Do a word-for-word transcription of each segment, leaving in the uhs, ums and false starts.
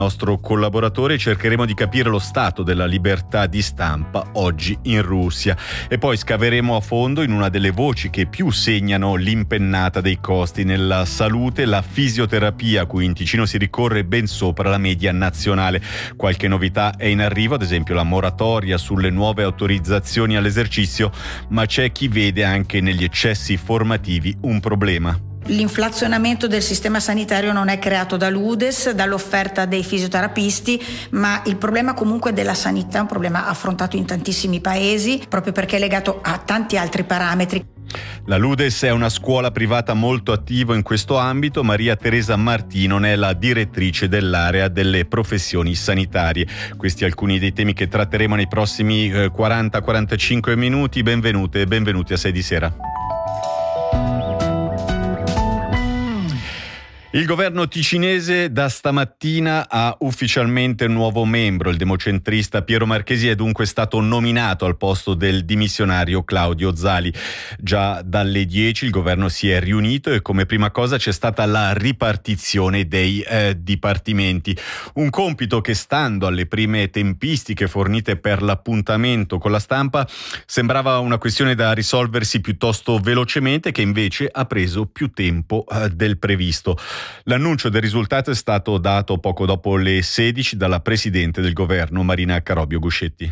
Nostro collaboratore, cercheremo di capire lo stato della libertà di stampa oggi in Russia e poi scaveremo a fondo in una delle voci che più segnano l'impennata dei costi nella salute, la fisioterapia, a cui in Ticino si ricorre ben sopra la media nazionale. Qualche novità è in arrivo, ad esempio la moratoria sulle nuove autorizzazioni all'esercizio, ma c'è chi vede anche negli eccessi formativi un problema. L'inflazionamento del sistema sanitario non è creato dall'U D E S, dall'offerta dei fisioterapisti, ma il problema comunque della sanità è un problema affrontato in tantissimi paesi, proprio perché è legato a tanti altri parametri. La L U D E S è una scuola privata molto attiva in questo ambito. Maria Teresa Martinon è la direttrice dell'area delle professioni sanitarie. Questi alcuni dei temi che tratteremo nei prossimi quaranta quarantacinque minuti. Benvenute e benvenuti a sei di sera. Il governo ticinese da stamattina ha ufficialmente un nuovo membro. Il democentrista Piero Marchesi è dunque stato nominato al posto del dimissionario Claudio Zali. Già dalle dieci il governo si è riunito e come prima cosa c'è stata la ripartizione dei eh, dipartimenti. Un compito che, stando alle prime tempistiche fornite per l'appuntamento con la stampa, sembrava una questione da risolversi piuttosto velocemente, che invece ha preso più tempo eh, del previsto. L'annuncio del risultato è stato dato poco dopo le sedici dalla Presidente del Governo, Marina Carobio Guscetti.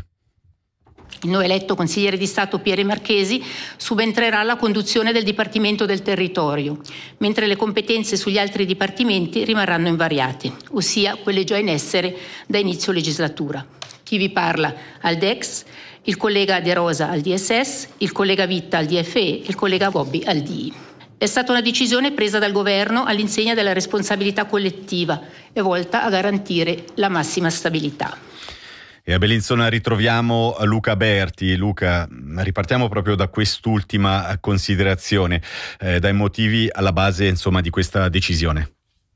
Il nuovo eletto consigliere di Stato Piero Marchesi subentrerà alla conduzione del Dipartimento del Territorio, mentre le competenze sugli altri dipartimenti rimarranno invariate, ossia quelle già in essere da inizio legislatura. Chi vi parla al D E X, il collega De Rosa al D S S, il collega Vitta al D F E e il collega Gobbi al D I. È stata una decisione presa dal governo all'insegna della responsabilità collettiva e volta a garantire la massima stabilità. E a Bellinzona ritroviamo Luca Berti. Luca, ripartiamo proprio da quest'ultima considerazione, eh, dai motivi alla base, insomma, di questa decisione.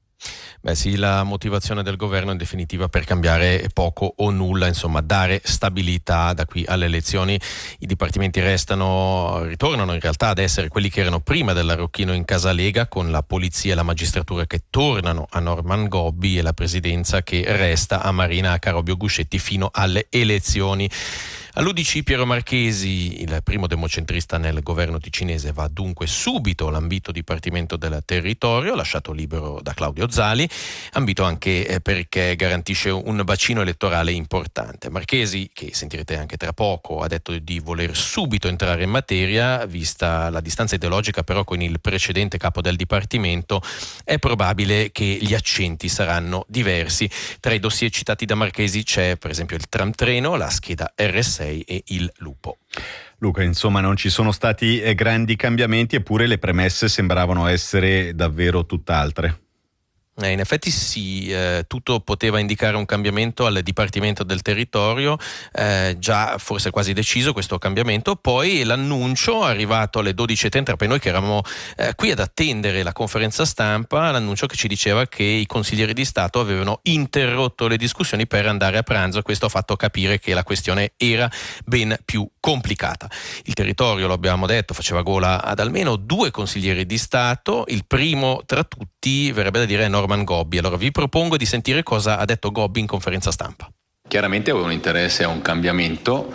Beh sì, la motivazione del governo in definitiva per cambiare poco o nulla, insomma dare stabilità da qui alle elezioni. I dipartimenti restano, ritornano in realtà ad essere quelli che erano prima dell'Arrocchino in Casalega, con la polizia e la magistratura che tornano a Norman Gobbi e la presidenza che resta a Marina Carobio Guscetti fino alle elezioni. All'U D C Piero Marchesi, il primo democentrista nel governo ticinese, va dunque subito l'ambito dipartimento del territorio, lasciato libero da Claudio Zali, ambito anche perché garantisce un bacino elettorale importante. Marchesi, che sentirete anche tra poco, ha detto di voler subito entrare in materia, vista la distanza ideologica però con il precedente capo del dipartimento, è probabile che gli accenti saranno diversi. Tra i dossier citati da Marchesi c'è per esempio il tram treno, la scheda R sei e il lupo. Luca, insomma non ci sono stati grandi cambiamenti, eppure le premesse sembravano essere davvero tutt'altre. Eh, in effetti sì, eh, tutto poteva indicare un cambiamento al Dipartimento del Territorio, eh, già forse quasi deciso questo cambiamento, poi l'annuncio arrivato alle dodici e trenta per noi che eravamo eh, qui ad attendere la conferenza stampa, l'annuncio che ci diceva che i consiglieri di Stato avevano interrotto le discussioni per andare a pranzo. Questo ha fatto capire che la questione era ben più complicata. Il territorio, lo abbiamo detto, faceva gola ad almeno due consiglieri di Stato, il primo tra tutti verrebbe da dire Norman Gobbi. Allora vi propongo di sentire cosa ha detto Gobbi in conferenza stampa. Chiaramente avevo un interesse a un cambiamento,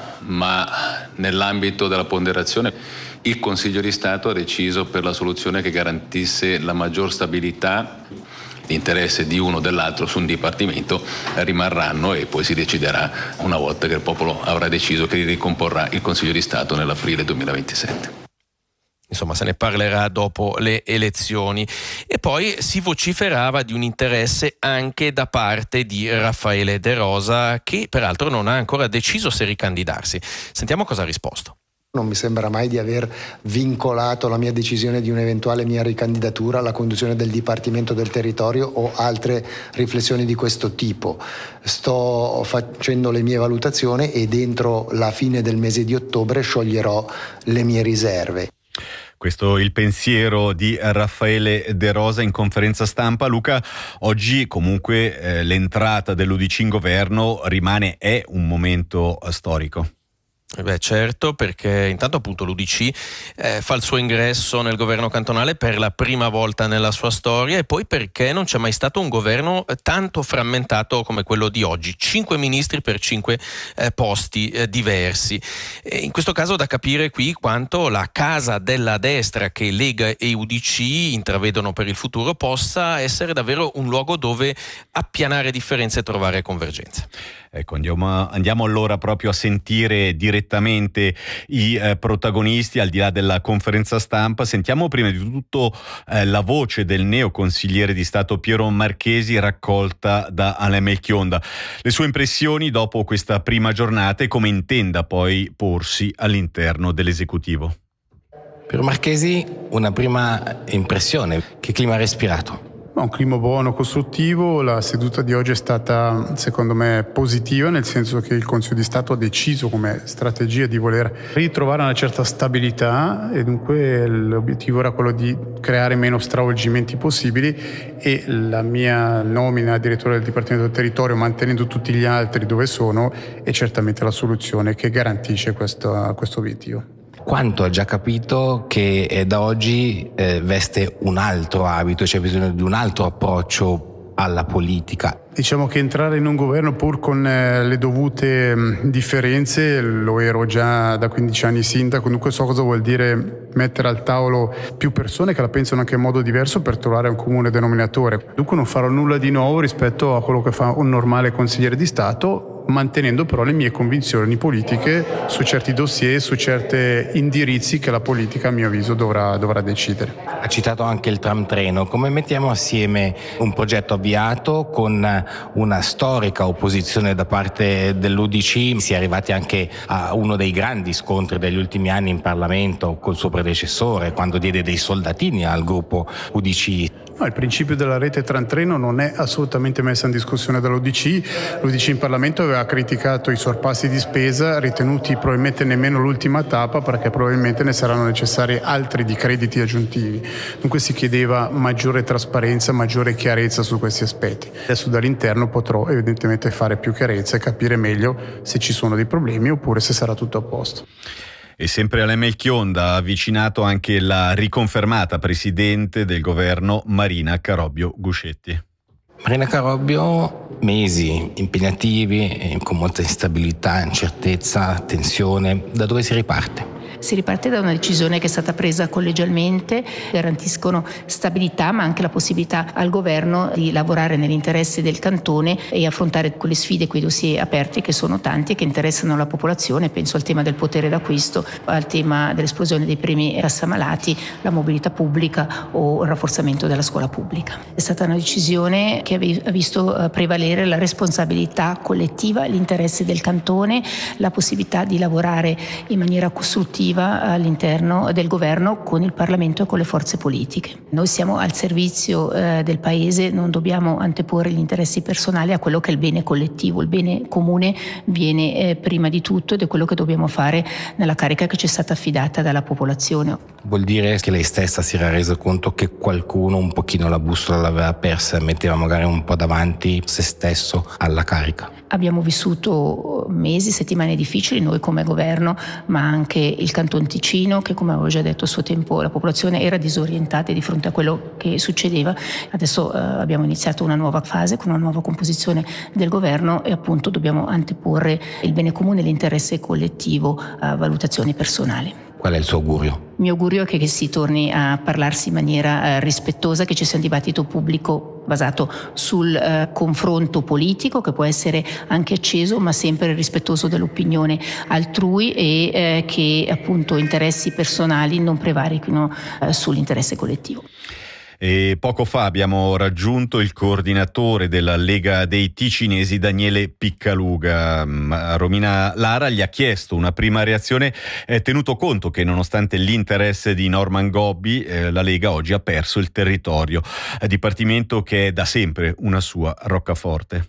ma nell'ambito della ponderazione il Consiglio di Stato ha deciso per la soluzione che garantisse la maggior stabilità. L'interesse di uno o dell'altro su un dipartimento rimarranno e poi si deciderà una volta che il popolo avrà deciso che ricomporrà il Consiglio di Stato nell'aprile duemilaventisette. Insomma, se ne parlerà dopo le elezioni. E poi si vociferava di un interesse anche da parte di Raffaele De Rosa, che peraltro non ha ancora deciso se ricandidarsi. Sentiamo cosa ha risposto. Non mi sembra mai di aver vincolato la mia decisione di un'eventuale mia ricandidatura alla conduzione del Dipartimento del Territorio o altre riflessioni di questo tipo. Sto facendo le mie valutazioni e dentro la fine del mese di ottobre scioglierò le mie riserve. Questo è il pensiero di Raffaele De Rosa in conferenza stampa. Luca, oggi comunque eh, l'entrata dell'U D C in governo rimane, è un momento storico. Eh beh, certo, perché intanto appunto l'U D C eh, fa il suo ingresso nel governo cantonale per la prima volta nella sua storia, e poi perché non c'è mai stato un governo tanto frammentato come quello di oggi, cinque ministri per cinque eh, posti eh, diversi. E in questo caso da capire qui quanto la casa della destra che Lega e U D C intravedono per il futuro possa essere davvero un luogo dove appianare differenze e trovare convergenze. Ecco, andiamo, andiamo allora proprio a sentire direttamente i eh, protagonisti al di là della conferenza stampa. Sentiamo prima di tutto eh, la voce del neoconsigliere di Stato Piero Marchesi raccolta da Alain Melchionda. Le sue impressioni dopo questa prima giornata e come intenda poi porsi all'interno dell'esecutivo. Piero Marchesi, una prima impressione, che clima ha respirato? Un clima buono, costruttivo. La seduta di oggi è stata, secondo me, positiva, nel senso che il Consiglio di Stato ha deciso come strategia di voler ritrovare una certa stabilità, e dunque l'obiettivo era quello di creare meno stravolgimenti possibili, e la mia nomina a direttore del Dipartimento del Territorio, mantenendo tutti gli altri dove sono, è certamente la soluzione che garantisce questo, questo obiettivo. Quanto ha già capito che da oggi eh, veste un altro abito, c'è bisogno di un altro approccio alla politica? Diciamo che entrare in un governo pur con eh, le dovute mh, differenze, lo ero già da quindici anni sindaco, dunque so cosa vuol dire mettere al tavolo più persone che la pensano anche in modo diverso per trovare un comune denominatore. Dunque non farò nulla di nuovo rispetto a quello che fa un normale consigliere di Stato, mantenendo però le mie convinzioni politiche su certi dossier, su certi indirizzi che la politica a mio avviso dovrà, dovrà decidere. Ha citato anche il tram treno. Come mettiamo assieme un progetto avviato con una storica opposizione da parte dell'U D C? Si è arrivati anche a uno dei grandi scontri degli ultimi anni in Parlamento col suo predecessore, quando diede dei soldatini al gruppo U D C. No, il principio della rete tram treno non è assolutamente messa in discussione dall'U D C. L'U D C in Parlamento aveva criticato i sorpassi di spesa, ritenuti probabilmente nemmeno l'ultima tappa, perché probabilmente ne saranno necessari altri di crediti aggiuntivi. Dunque si chiedeva maggiore trasparenza, maggiore chiarezza su questi aspetti. Adesso dall'interno potrò evidentemente fare più chiarezza e capire meglio se ci sono dei problemi oppure se sarà tutto a posto. E sempre Alain Melchionda ha avvicinato anche la riconfermata presidente del governo Marina Carobbio Guscetti. Marina Carobbio, mesi impegnativi, con molta instabilità, incertezza, tensione. Da dove si riparte? Si riparte da una decisione che è stata presa collegialmente, garantiscono stabilità ma anche la possibilità al governo di lavorare nell'interesse del cantone e affrontare quelle sfide, quei dossier aperti che sono tanti e che interessano la popolazione. Penso al tema del potere d'acquisto, al tema dell'esplosione dei premi cassamalati, la mobilità pubblica o il rafforzamento della scuola pubblica. È stata una decisione che ha visto prevalere la responsabilità collettiva, l'interesse del cantone, la possibilità di lavorare in maniera costruttiva all'interno del governo con il Parlamento e con le forze politiche. Noi siamo al servizio eh, del Paese, non dobbiamo anteporre gli interessi personali a quello che è il bene collettivo. Il bene comune viene eh, prima di tutto ed è quello che dobbiamo fare nella carica che ci è stata affidata dalla popolazione. Vuol dire che lei stessa si era resa conto che qualcuno un pochino la bussola l'aveva persa e metteva magari un po' davanti se stesso alla carica? Abbiamo vissuto mesi, settimane difficili, noi come governo, ma anche il Canton Ticino, che come avevo già detto a suo tempo la popolazione era disorientata di fronte a quello che succedeva. Adesso eh, abbiamo iniziato una nuova fase con una nuova composizione del governo e appunto dobbiamo anteporre il bene comune e l'interesse collettivo a valutazioni personali. Qual è il suo augurio? Il mio augurio è che, che si torni a parlarsi in maniera eh, rispettosa, che ci sia un dibattito pubblico basato sul eh, confronto politico, che può essere anche acceso, ma sempre rispettoso dell'opinione altrui e eh, che appunto interessi personali non prevarichino eh, sull'interesse collettivo. E poco fa abbiamo raggiunto il coordinatore della Lega dei Ticinesi, Daniele Piccaluga. Romina Lara gli ha chiesto una prima reazione, eh, tenuto conto che nonostante l'interesse di Norman Gobbi, eh, la Lega oggi ha perso il territorio, eh, dipartimento che è da sempre una sua roccaforte.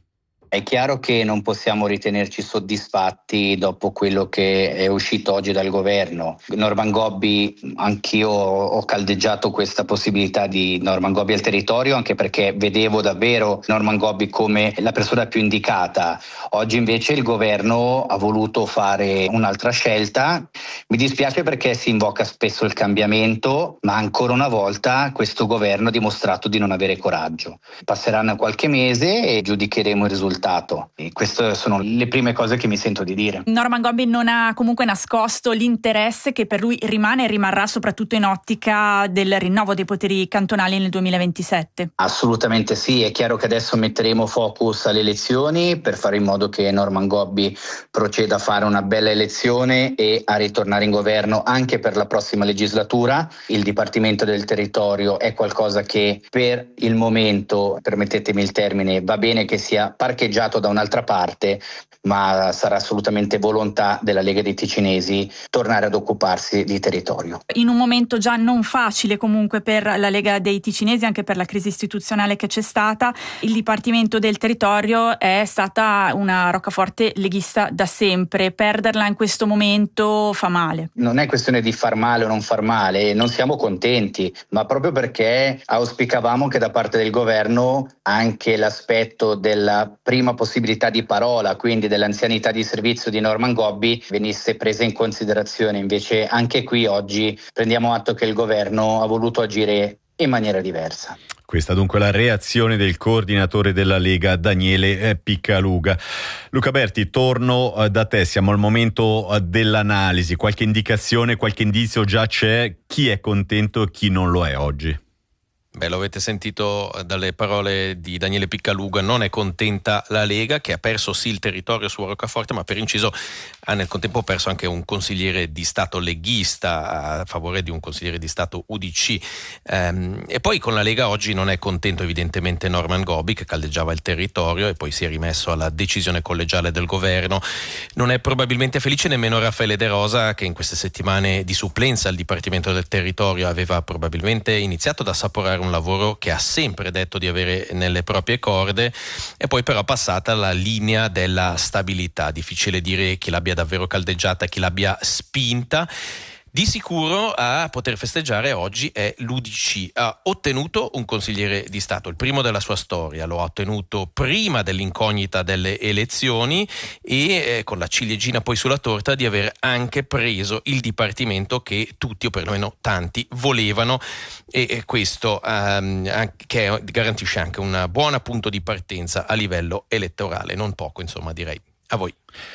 È chiaro che non possiamo ritenerci soddisfatti dopo quello che è uscito oggi dal governo. Norman Gobbi, anch'io ho caldeggiato questa possibilità di Norman Gobbi al territorio, anche perché vedevo davvero Norman Gobbi come la persona più indicata. Oggi invece il governo ha voluto fare un'altra scelta. Mi dispiace perché si invoca spesso il cambiamento, ma ancora una volta questo governo ha dimostrato di non avere coraggio. Passeranno qualche mese e giudicheremo il risultato. E queste sono le prime cose che mi sento di dire. Norman Gobbi non ha comunque nascosto l'interesse che per lui rimane e rimarrà soprattutto in ottica del rinnovo dei poteri cantonali nel duemilaventisette. Assolutamente sì, è chiaro che adesso metteremo focus alle elezioni per fare in modo che Norman Gobbi proceda a fare una bella elezione e a ritornare in governo anche per la prossima legislatura. Il Dipartimento del Territorio è qualcosa che per il momento, permettetemi il termine, va bene che sia parcheggiato da un'altra parte, ma sarà assolutamente volontà della Lega dei Ticinesi tornare ad occuparsi di territorio. In un momento già non facile comunque per la Lega dei Ticinesi, anche per la crisi istituzionale che c'è stata, il Dipartimento del Territorio è stata una roccaforte leghista da sempre. Perderla in questo momento fa male. Non è questione di far male o non far male, non siamo contenti, ma proprio perché auspicavamo che da parte del governo anche l'aspetto della prima possibilità di parola, quindi dell'anzianità di servizio di Norman Gobbi, venisse presa in considerazione. Invece anche qui oggi prendiamo atto che il governo ha voluto agire in maniera diversa. Questa dunque la reazione del coordinatore della Lega, Daniele Piccaluga. Luca Berti, torno da te, siamo al momento dell'analisi. Qualche indicazione, qualche indizio già c'è? Chi è contento e chi non lo è oggi? Beh, lo avete sentito dalle parole di Daniele Piccaluga, non è contenta la Lega, che ha perso sì il territorio su Roccaforte, ma per inciso ha nel contempo perso anche un consigliere di Stato leghista a favore di un consigliere di Stato U D C. Ehm, e poi con la Lega oggi non è contento evidentemente Norman Gobbi, che caldeggiava il territorio e poi si è rimesso alla decisione collegiale del governo. Non è probabilmente felice nemmeno Raffaele De Rosa, che in queste settimane di supplenza al Dipartimento del Territorio aveva probabilmente iniziato ad assaporare un lavoro che ha sempre detto di avere nelle proprie corde, e poi però passata la linea della stabilità. Difficile dire chi l'abbia davvero caldeggiata, chi l'abbia spinta. Di sicuro a poter festeggiare oggi è l'U D C. Ha ottenuto un consigliere di Stato, il primo della sua storia, lo ha ottenuto prima dell'incognita delle elezioni e eh, con la ciliegina poi sulla torta di aver anche preso il dipartimento che tutti, o perlomeno tanti, volevano, e, e questo ehm, che garantisce anche un buon punto di partenza a livello elettorale, non poco insomma, direi. A voi.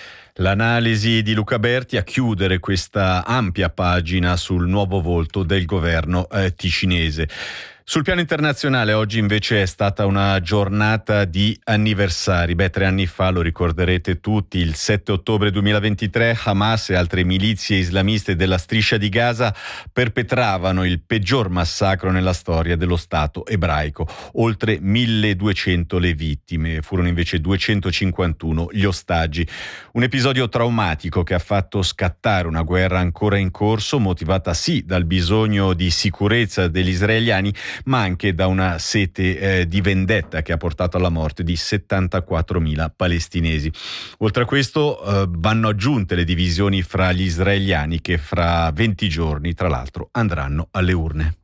L'analisi di Luca Berti a chiudere questa ampia pagina sul nuovo volto del governo eh, ticinese. Sul piano internazionale oggi invece è stata una giornata di anniversari. Beh, tre anni fa, lo ricorderete tutti, il sette ottobre duemilaventitré Hamas e altre milizie islamiste della striscia di Gaza perpetravano il peggior massacro nella storia dello Stato ebraico. Oltre milleduecento le vittime, furono invece duecentocinquantuno gli ostaggi. Un episodio traumatico che ha fatto scattare una guerra ancora in corso, motivata sì dal bisogno di sicurezza degli israeliani, ma anche da una sete eh, di vendetta che ha portato alla morte di settantaquattromila palestinesi. Oltre a questo eh, vanno aggiunte le divisioni fra gli israeliani che fra venti giorni, tra l'altro, andranno alle urne.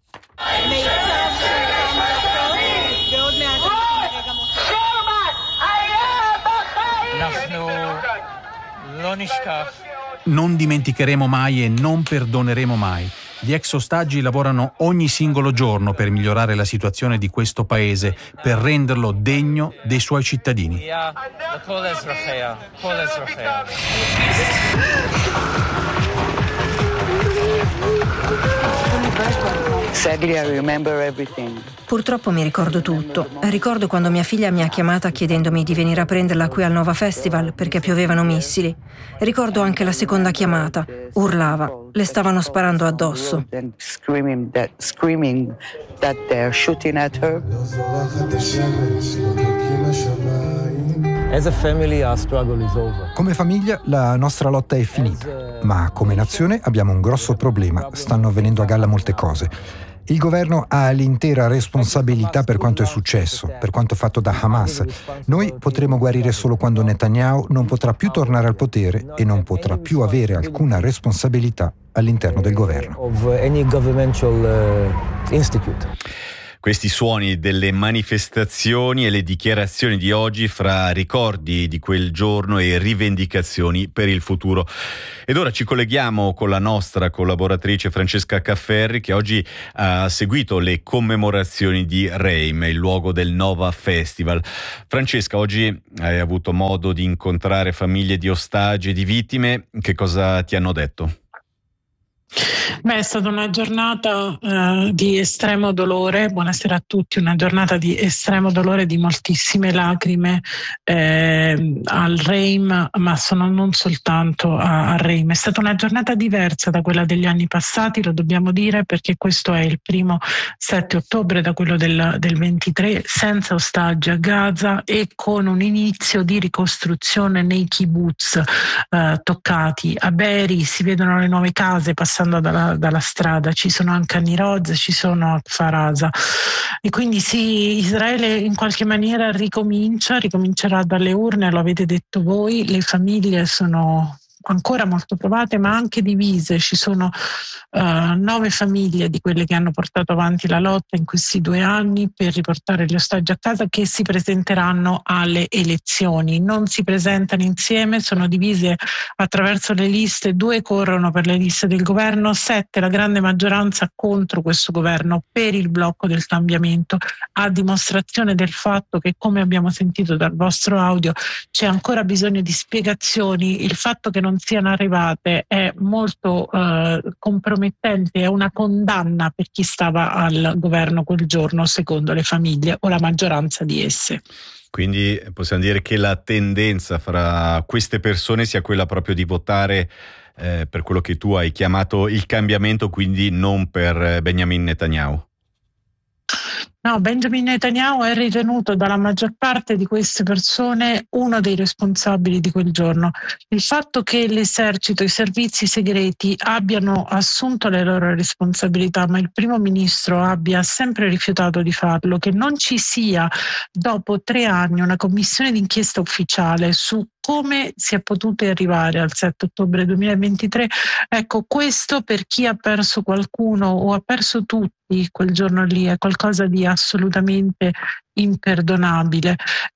Non dimenticheremo mai e non perdoneremo mai. Gli ex ostaggi lavorano ogni singolo giorno per migliorare la situazione di questo paese, per renderlo degno dei suoi cittadini. Purtroppo mi ricordo tutto. Ricordo quando mia figlia mi ha chiamata chiedendomi di venire a prenderla qui al Nova Festival perché piovevano missili. Ricordo anche la seconda chiamata. Urlava. Le stavano sparando addosso. Come famiglia la nostra lotta è finita, ma come nazione abbiamo un grosso problema. Stanno avvenendo a galla molte cose Il governo ha l'intera responsabilità per quanto è successo, per quanto fatto da Hamas. Noi potremo guarire solo quando Netanyahu non potrà più tornare al potere e non potrà più avere alcuna responsabilità all'interno del governo. Questi suoni delle manifestazioni e le dichiarazioni di oggi fra ricordi di quel giorno e rivendicazioni per il futuro. Ed ora ci colleghiamo con la nostra collaboratrice Francesca Cafferri, che oggi ha seguito le commemorazioni di Reim, il luogo del Nova Festival. Francesca, oggi hai avuto modo di incontrare famiglie di ostaggi e di vittime. Che cosa ti hanno detto? Beh, è stata una giornata eh, di estremo dolore, buonasera a tutti, una giornata di estremo dolore, di moltissime lacrime eh, al Reim, ma sono non soltanto a, a Reim. È stata una giornata diversa da quella degli anni passati, lo dobbiamo dire, perché questo è il primo sette ottobre da quello del, del ventitré, senza ostaggi a Gaza e con un inizio di ricostruzione nei kibbutz eh, toccati. A Be'eri si vedono le nuove case passando Dalla, dalla strada, ci sono anche a Niroz, ci sono a Farasa, e quindi sì, Israele in qualche maniera ricomincia, ricomincerà dalle urne, lo avete detto voi, le famiglie sono ancora molto provate ma anche divise. Ci sono uh, nove famiglie di quelle che hanno portato avanti la lotta in questi due anni per riportare gli ostaggi a casa, che si presenteranno alle elezioni. Non si presentano insieme, sono divise attraverso le liste, due corrono per le liste del governo, sette la grande maggioranza contro questo governo per il blocco del cambiamento, a dimostrazione del fatto che, come abbiamo sentito dal vostro audio, c'è ancora bisogno di spiegazioni. Il fatto che non non siano arrivate è molto eh, compromettente, è una condanna per chi stava al governo quel giorno, secondo le famiglie o la maggioranza di esse. Quindi possiamo dire che la tendenza fra queste persone sia quella proprio di votare eh, per quello che tu hai chiamato il cambiamento, quindi non per Benjamin Netanyahu. No, Benjamin Netanyahu è ritenuto dalla maggior parte di queste persone uno dei responsabili di quel giorno. Il fatto che l'esercito, i servizi segreti abbiano assunto le loro responsabilità, ma il primo ministro abbia sempre rifiutato di farlo, che non ci sia dopo tre anni una commissione d'inchiesta ufficiale su come si è potuti arrivare al sette ottobre duemilaventitré, ecco, questo per chi ha perso qualcuno o ha perso tutti quel giorno lì è qualcosa di assolutamente imperdonabile,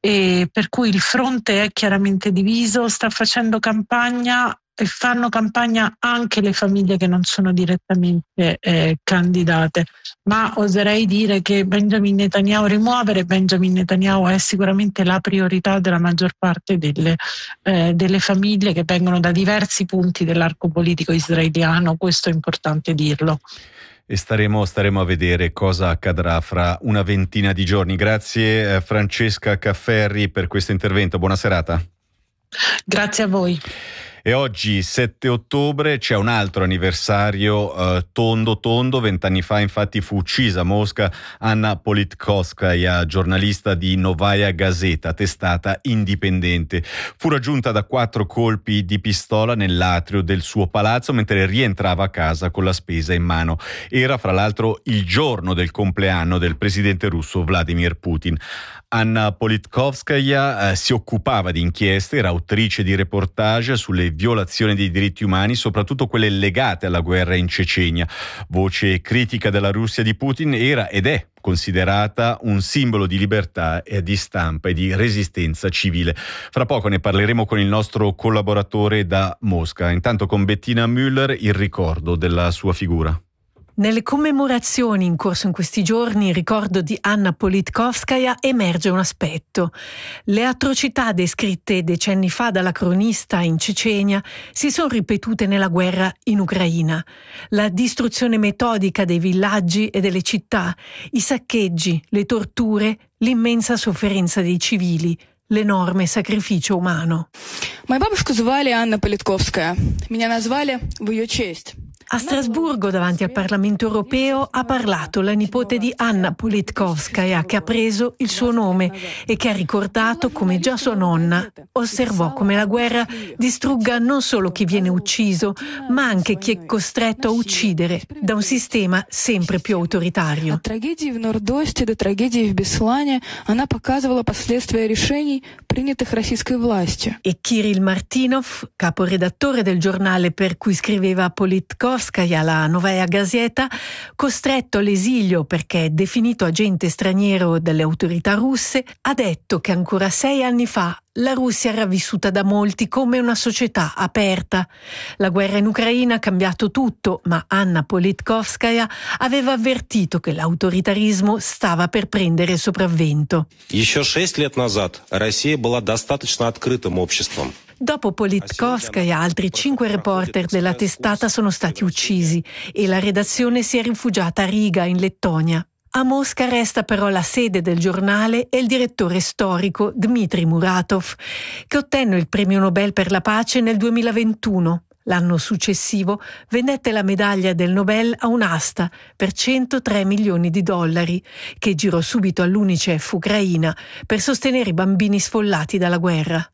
e per cui il fronte è chiaramente diviso, sta facendo campagna e fanno campagna anche le famiglie che non sono direttamente eh, candidate, ma oserei dire che Benjamin Netanyahu, rimuovere Benjamin Netanyahu è sicuramente la priorità della maggior parte delle, eh, delle famiglie che vengono da diversi punti dell'arco politico israeliano, questo è importante dirlo. E staremo, staremo a vedere cosa accadrà fra una ventina di giorni. Grazie eh, Francesca Cafferri per questo intervento, buona serata. Grazie a voi. E oggi, sette ottobre, c'è un altro anniversario eh, tondo tondo. Vent'anni fa infatti fu uccisa a Mosca Anna Politkovskaya, giornalista di Novaya Gazeta, testata indipendente. Fu raggiunta da quattro colpi di pistola nell'atrio del suo palazzo mentre rientrava a casa con la spesa in mano. Era fra l'altro il giorno del compleanno del presidente russo Vladimir Putin. Anna Politkovskaya eh, si occupava di inchieste, era autrice di reportage sulle violazioni dei diritti umani, soprattutto quelle legate alla guerra in Cecenia. Voce critica della Russia di Putin, era ed è considerata un simbolo di libertà e di stampa e di resistenza civile. Fra poco ne parleremo con il nostro collaboratore da Mosca. Intanto con Bettina Müller il ricordo della sua figura. Nelle commemorazioni in corso in questi giorni, il ricordo di Anna Politkovskaya, emerge un aspetto. Le atrocità descritte decenni fa dalla cronista in Cecenia si sono ripetute nella guerra in Ucraina. La distruzione metodica dei villaggi e delle città, i saccheggi, le torture, l'immensa sofferenza dei civili, l'enorme sacrificio umano. Моя бабушка звали Анна Политковская. Меня назвали в ее честь. A Strasburgo, davanti al Parlamento europeo, ha parlato la nipote di Anna Politkovskaja, che ha preso il suo nome e che ha ricordato come già sua nonna osservò come la guerra distrugga non solo chi viene ucciso, ma anche chi è costretto a uccidere da un sistema sempre più autoritario. Трагедии в Нордосте до трагедии в Беслане она показывала последствия решений, принятых российской властью. E Kirill Martynov, caporedattore del giornale per cui scriveva Politkovskaja, la Novaya Gazeta, costretto all'esilio perché è definito agente straniero dalle autorità russe, ha detto che ancora sei anni fa la Russia era vissuta da molti come una società aperta. La guerra in Ucraina ha cambiato tutto, ma Anna Politkovskaja aveva avvertito che l'autoritarismo stava per prendere il sopravvento. Еще шесть лет назад Россия была достаточно открытым обществом. Dopo Politkovskaja, altri cinque reporter della testata sono stati uccisi e la redazione si è rifugiata a Riga, in Lettonia. A Mosca resta però la sede del giornale e il direttore storico Dmitry Muratov, che ottenne il premio Nobel per la pace nel duemilaventuno. L'anno successivo vendette la medaglia del Nobel a un'asta per centotré milioni di dollari, che girò subito all'Unicef Ucraina per sostenere i bambini sfollati dalla guerra.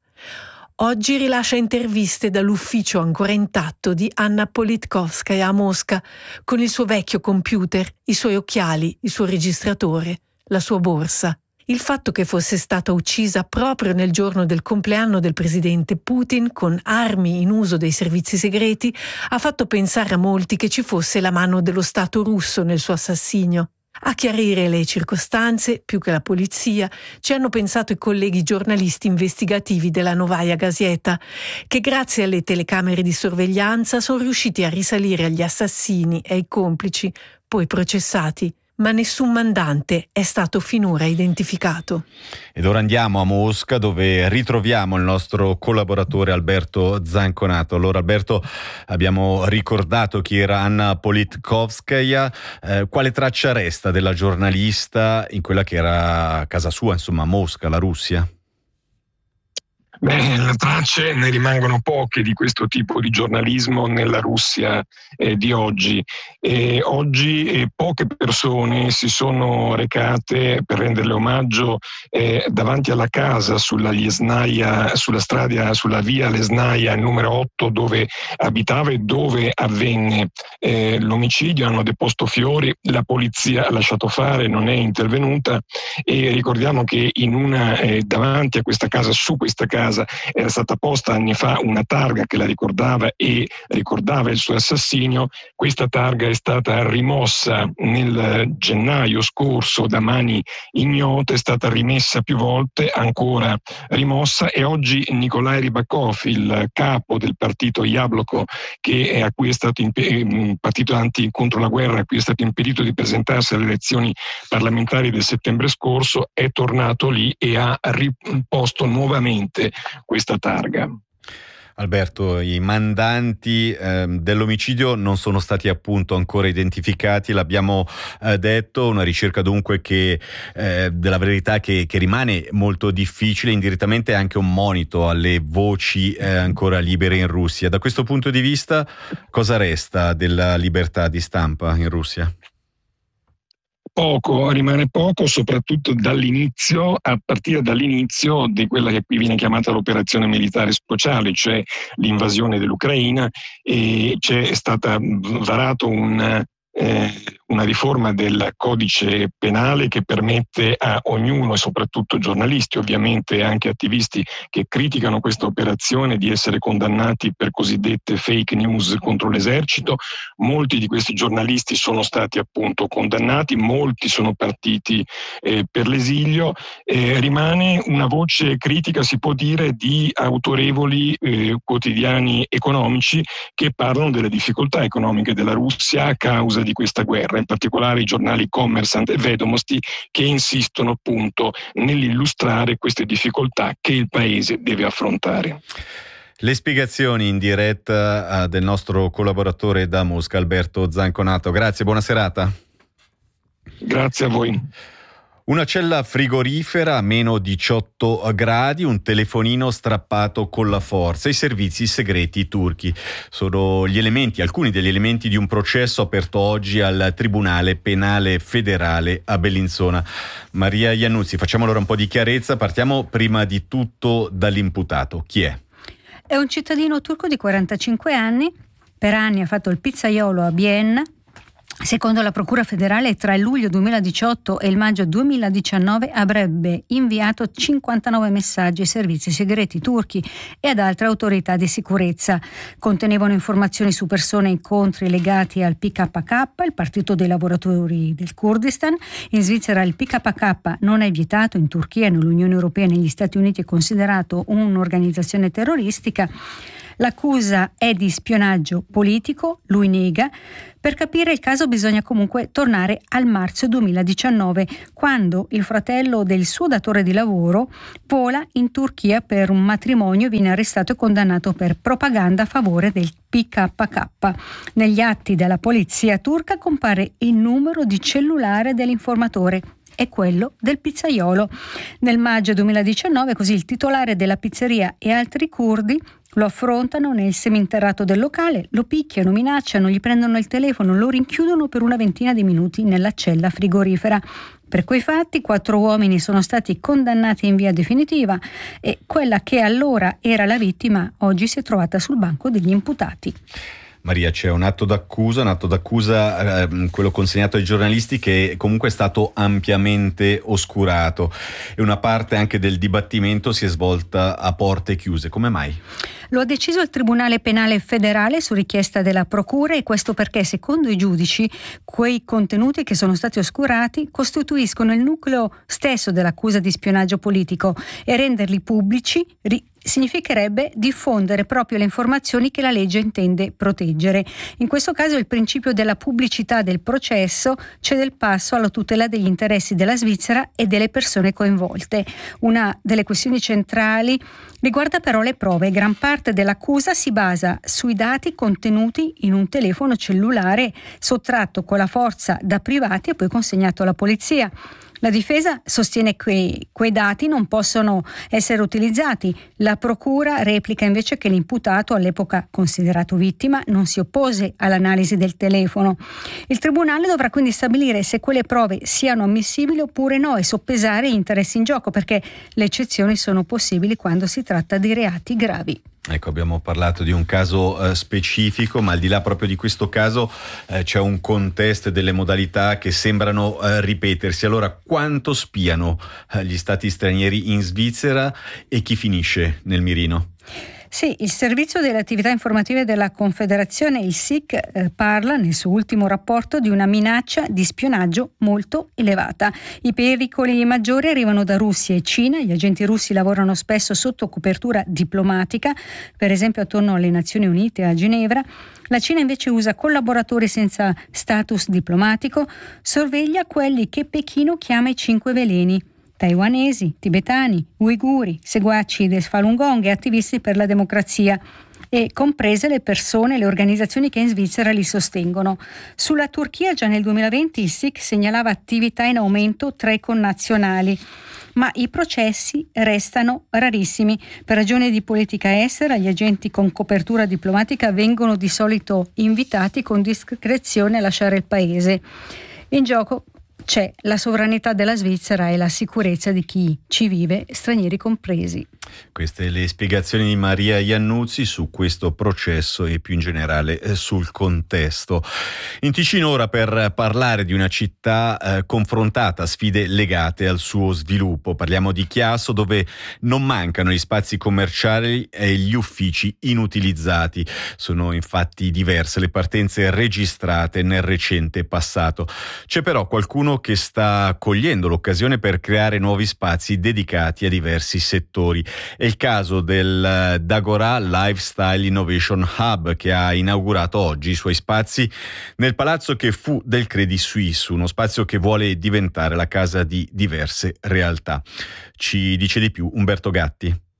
Oggi rilascia interviste dall'ufficio ancora intatto di Anna Politkovskaja a Mosca, con il suo vecchio computer, i suoi occhiali, il suo registratore, la sua borsa. Il fatto che fosse stata uccisa proprio nel giorno del compleanno del presidente Putin con armi in uso dei servizi segreti ha fatto pensare a molti che ci fosse la mano dello Stato russo nel suo assassinio. A chiarire le circostanze, più che la polizia, ci hanno pensato i colleghi giornalisti investigativi della Novaya Gazeta, che grazie alle telecamere di sorveglianza sono riusciti a risalire agli assassini e ai complici, poi processati. Ma nessun mandante è stato finora identificato. Ed ora andiamo a Mosca, dove ritroviamo il nostro collaboratore Alberto Zanconato. Allora Alberto, abbiamo ricordato chi era Anna Politkovskaja, eh, quale traccia resta della giornalista in quella che era casa sua, insomma Mosca, la Russia? Beh, le tracce ne rimangono poche di questo tipo di giornalismo nella Russia eh, di oggi. E oggi eh, poche persone si sono recate per renderle omaggio eh, davanti alla casa sulla Lesnaya, sulla strada, sulla via Lesnaya numero otto, dove abitava e dove avvenne eh, l'omicidio. Hanno deposto fiori, la polizia ha lasciato fare, non è intervenuta, e ricordiamo che in una eh, davanti a questa casa, su questa casa, era stata posta anni fa una targa che la ricordava e ricordava il suo assassinio. Questa targa è stata rimossa nel gennaio scorso da mani ignote, è stata rimessa più volte, ancora rimossa, e oggi Nikolai Rybakov, il capo del partito Yabloko, che è, a cui è stato imp- un partito anti contro la guerra, a cui è stato impedito di presentarsi alle elezioni parlamentari del settembre scorso, è tornato lì e ha riposto nuovamente questa targa. Alberto, i mandanti eh, dell'omicidio non sono stati appunto ancora identificati, l'abbiamo eh, detto, una ricerca dunque che eh, della verità che, che rimane molto difficile, indirettamente anche un monito alle voci eh, ancora libere in Russia. Da questo punto di vista, cosa resta della libertà di stampa in Russia? Poco, rimane poco, soprattutto dall'inizio, a partire dall'inizio di quella che qui viene chiamata l'operazione militare speciale, cioè l'invasione dell'Ucraina, e c'è stata varato un eh, una riforma del codice penale che permette a ognuno, e soprattutto giornalisti, ovviamente e anche attivisti che criticano questa operazione, di essere condannati per cosiddette fake news contro l'esercito. Molti di questi giornalisti sono stati appunto condannati, molti sono partiti eh, per l'esilio. Eh, rimane una voce critica, si può dire, di autorevoli eh, quotidiani economici che parlano delle difficoltà economiche della Russia a causa di questa guerra, in particolare i giornali Kommersant e Vedomosti, che insistono appunto nell'illustrare queste difficoltà che il paese deve affrontare. Le spiegazioni in diretta del nostro collaboratore da Mosca, Alberto Zanconato. Grazie, buona serata. Grazie a voi. Una cella frigorifera a meno diciotto gradi, un telefonino strappato con la forza, i servizi segreti turchi. Sono gli elementi, alcuni degli elementi di un processo aperto oggi al Tribunale Penale Federale a Bellinzona. Maria Iannuzzi, facciamo allora un po' di chiarezza. Partiamo prima di tutto dall'imputato. Chi è? È un cittadino turco di quarantacinque anni, per anni ha fatto il pizzaiolo a Vienna. Secondo la Procura federale, tra il luglio duemiladiciotto e il maggio duemiladiciannove avrebbe inviato cinquantanove messaggi ai servizi segreti turchi e ad altre autorità di sicurezza. Contenevano informazioni su persone e incontri legati al P K K, il partito dei lavoratori del Kurdistan. In Svizzera il P K K non è vietato, in Turchia, nell'Unione Europea e negli Stati Uniti è considerato un'organizzazione terroristica. L'accusa è di spionaggio politico, lui nega. Per capire il caso bisogna comunque tornare al marzo duemiladiciannove, quando il fratello del suo datore di lavoro vola in Turchia per un matrimonio e viene arrestato e condannato per propaganda a favore del P K K. Negli atti della polizia turca compare il numero di cellulare dell'informatore. È quello del pizzaiolo. Nel maggio duemiladiciannove, così, il titolare della pizzeria e altri curdi lo affrontano nel seminterrato del locale, lo picchiano, minacciano, gli prendono il telefono, lo rinchiudono per una ventina di minuti nella cella frigorifera. Per quei fatti quattro uomini sono stati condannati in via definitiva e quella che allora era la vittima oggi si è trovata sul banco degli imputati. Maria, c'è un atto d'accusa, un atto d'accusa, eh, quello consegnato ai giornalisti, che comunque è stato ampiamente oscurato e una parte anche del dibattimento si è svolta a porte chiuse. Come mai? Lo ha deciso il Tribunale Penale Federale su richiesta della Procura, e questo perché, secondo i giudici, quei contenuti che sono stati oscurati costituiscono il nucleo stesso dell'accusa di spionaggio politico e renderli pubblici ri- significherebbe diffondere proprio le informazioni che la legge intende proteggere. In questo caso il principio della pubblicità del processo cede il passo alla tutela degli interessi della Svizzera e delle persone coinvolte. Una delle questioni centrali riguarda però le prove. Gran parte dell'accusa si basa sui dati contenuti in un telefono cellulare sottratto con la forza da privati e poi consegnato alla polizia. La difesa sostiene che quei dati non possono essere utilizzati. La procura replica invece che l'imputato, all'epoca considerato vittima, non si oppose all'analisi del telefono. Il tribunale dovrà quindi stabilire se quelle prove siano ammissibili oppure no e soppesare gli interessi in gioco, perché le eccezioni sono possibili quando si tratta di reati gravi. Ecco, abbiamo parlato di un caso eh, specifico, ma al di là proprio di questo caso eh, c'è un contesto e delle modalità che sembrano eh, ripetersi. Allora, quanto spiano eh, gli stati stranieri in Svizzera e chi finisce nel mirino? Sì, il servizio delle attività informative della Confederazione, il S I C, eh, parla nel suo ultimo rapporto di una minaccia di spionaggio molto elevata. I pericoli maggiori arrivano da Russia e Cina. Gli agenti russi lavorano spesso sotto copertura diplomatica, per esempio attorno alle Nazioni Unite a Ginevra. La Cina invece usa collaboratori senza status diplomatico, sorveglia quelli che Pechino chiama i cinque veleni: taiwanesi, tibetani, uiguri, seguaci del Falun Gong e attivisti per la democrazia, e comprese le persone e le organizzazioni che in Svizzera li sostengono. Sulla Turchia già nel duemilaventi il S I C segnalava attività in aumento tra i connazionali, ma i processi restano rarissimi. Per ragioni di politica estera, gli agenti con copertura diplomatica vengono di solito invitati con discrezione a lasciare il paese. In gioco c'è la sovranità della Svizzera e la sicurezza di chi ci vive, stranieri compresi. Queste le spiegazioni di Maria Iannuzzi su questo processo e più in generale eh, sul contesto. In Ticino ora per parlare di una città eh, confrontata a sfide legate al suo sviluppo. Parliamo di Chiasso, dove non mancano gli spazi commerciali e gli uffici inutilizzati. Sono infatti diverse le partenze registrate nel recente passato. C'è però qualcuno che sta cogliendo l'occasione per creare nuovi spazi dedicati a diversi settori. È il caso del D'Agora Lifestyle Innovation Hub, che ha inaugurato oggi i suoi spazi nel palazzo che fu del Credit Suisse, uno spazio che vuole diventare la casa di diverse realtà. Ci dice di più Umberto Gatti.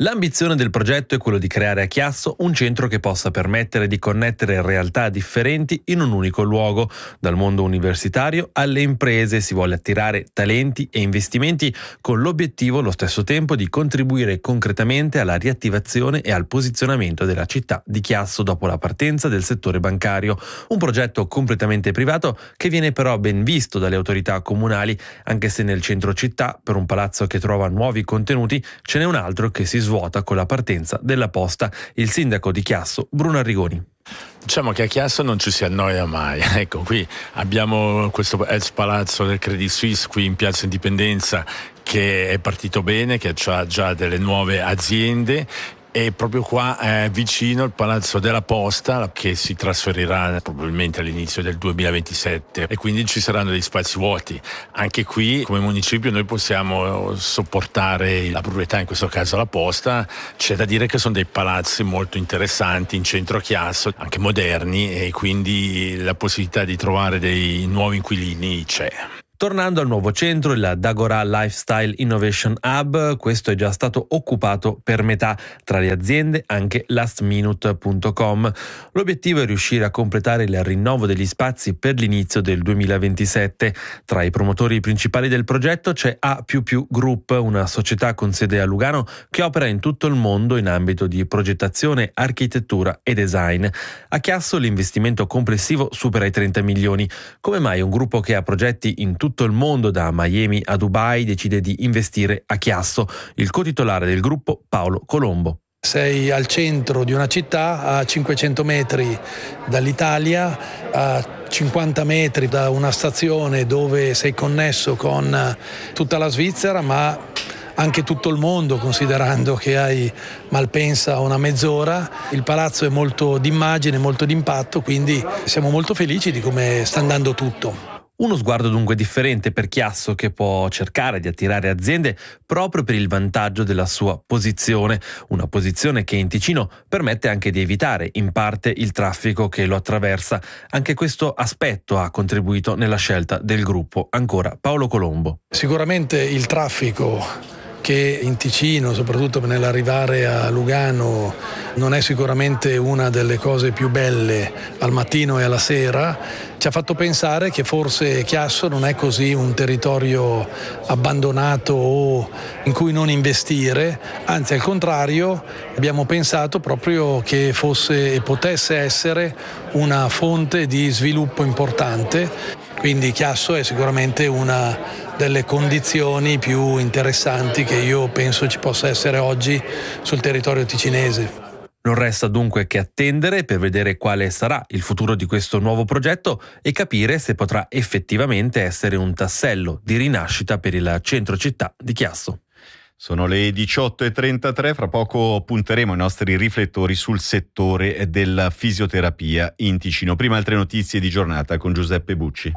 L'ambizione del progetto è quello di creare a Chiasso un centro che possa permettere di connettere realtà differenti in un unico luogo. Dal mondo universitario alle imprese si vuole attirare talenti e investimenti con l'obiettivo allo stesso tempo di contribuire concretamente alla riattivazione e al posizionamento della città di Chiasso dopo la partenza del settore bancario. Un progetto completamente privato che viene però ben visto dalle autorità comunali, anche se nel centro città, per un palazzo che trova nuovi contenuti, ce n'è un altro che si svuota con la partenza della Posta. Il sindaco di Chiasso, Bruno Arrigoni. Diciamo che a Chiasso non ci si annoia mai. Ecco, qui abbiamo questo ex palazzo del Credit Suisse qui in Piazza Indipendenza che è partito bene, che ha già delle nuove aziende. E proprio qua è vicino il Palazzo della Posta che si trasferirà probabilmente all'inizio del duemilaventisette e quindi ci saranno degli spazi vuoti. Anche qui come municipio noi possiamo sopportare la proprietà, in questo caso la Posta. C'è da dire che sono dei palazzi molto interessanti in centro a Chiasso, anche moderni, e quindi la possibilità di trovare dei nuovi inquilini c'è. Tornando al nuovo centro, il D'Agora Lifestyle Innovation Hub, questo è già stato occupato per metà, tra le aziende anche last minute punto com. L'obiettivo è riuscire a completare il rinnovo degli spazi per l'inizio del duemilaventisette. Tra i promotori principali del progetto c'è A più più Group, una società con sede a Lugano che opera in tutto il mondo in ambito di progettazione, architettura e design. A Chiasso l'investimento complessivo supera i trenta milioni. Come mai un gruppo che ha progetti in tutto tutto il mondo, da Miami a Dubai, decide di investire a Chiasso? Il cotitolare del gruppo, Paolo Colombo. Sei al centro di una città a cinquecento metri dall'Italia, a cinquanta metri da una stazione dove sei connesso con tutta la Svizzera, ma anche tutto il mondo, considerando che hai Malpensa a una mezz'ora. Il palazzo è molto d'immagine, molto d'impatto, quindi siamo molto felici di come sta andando tutto. Uno sguardo dunque differente per Chiasso, che può cercare di attirare aziende proprio per il vantaggio della sua posizione, una posizione che in Ticino permette anche di evitare in parte il traffico che lo attraversa. Anche questo aspetto ha contribuito nella scelta del gruppo. Ancora Paolo Colombo. Sicuramente il traffico che in Ticino, soprattutto nell'arrivare a Lugano, non è sicuramente una delle cose più belle al mattino e alla sera, ci ha fatto pensare che forse Chiasso non è così un territorio abbandonato o in cui non investire, anzi al contrario abbiamo pensato proprio che fosse e potesse essere una fonte di sviluppo importante. Quindi Chiasso è sicuramente una delle condizioni più interessanti che io penso ci possa essere oggi sul territorio ticinese. Non resta dunque che attendere per vedere quale sarà il futuro di questo nuovo progetto e capire se potrà effettivamente essere un tassello di rinascita per il centro città di Chiasso. Sono le diciotto e trentatré, fra poco punteremo i nostri riflettori sul settore della fisioterapia in Ticino. Prima altre notizie di giornata con Giuseppe Bucci.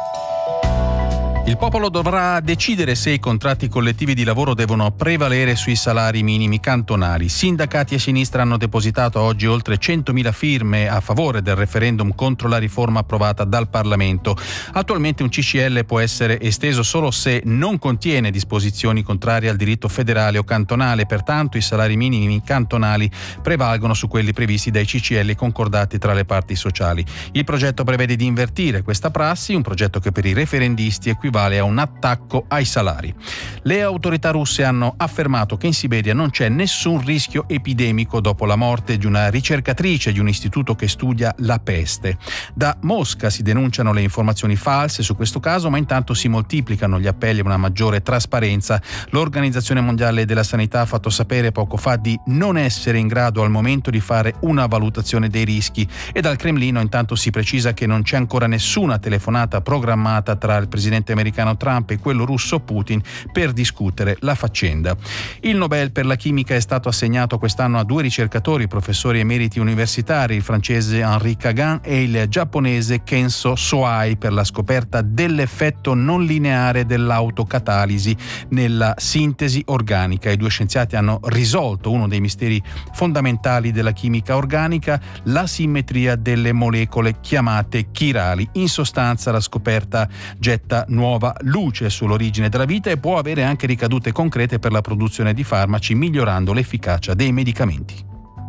Il popolo dovrà decidere se i contratti collettivi di lavoro devono prevalere sui salari minimi cantonali. Sindacati e sinistra hanno depositato oggi oltre centomila firme a favore del referendum contro la riforma approvata dal Parlamento. Attualmente un C C L può essere esteso solo se non contiene disposizioni contrarie al diritto federale o cantonale, pertanto i salari minimi cantonali prevalgono su quelli previsti dai C C L concordati tra le parti sociali. Il progetto prevede di invertire questa prassi, un progetto che per i referendisti equivale a un attacco ai salari. Le autorità russe hanno affermato che in Siberia non c'è nessun rischio epidemico dopo la morte di una ricercatrice di un istituto che studia la peste. Da Mosca si denunciano le informazioni false su questo caso, ma intanto si moltiplicano gli appelli a una maggiore trasparenza. L'Organizzazione Mondiale della Sanità ha fatto sapere poco fa di non essere in grado al momento di fare una valutazione dei rischi e dal Cremlino intanto si precisa che non c'è ancora nessuna telefonata programmata tra il presidente americano Trump e quello russo Putin per discutere la faccenda. Il Nobel per la chimica è stato assegnato quest'anno a due ricercatori, professori emeriti universitari, il francese Henri Kagan e il giapponese Kenso Soai, per la scoperta dell'effetto non lineare dell'autocatalisi nella sintesi organica. I due scienziati hanno risolto uno dei misteri fondamentali della chimica organica, la simmetria delle molecole chiamate chirali. In sostanza la scoperta getta nuove nuova luce sull'origine della vita e può avere anche ricadute concrete per la produzione di farmaci, migliorando l'efficacia dei medicamenti.